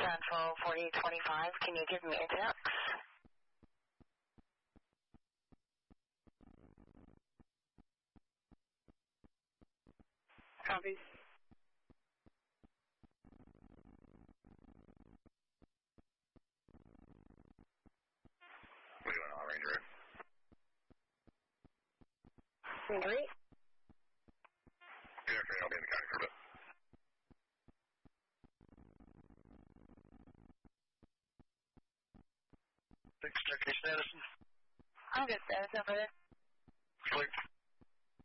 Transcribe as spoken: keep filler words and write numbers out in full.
Info forty twenty-five. Can you give me a text? Copy. What are you doing on Ranger Road? Ranger eight. Good afternoon. I'll be in the county for a bit. Thanks, check your status. I'm good, status over there. Sleep.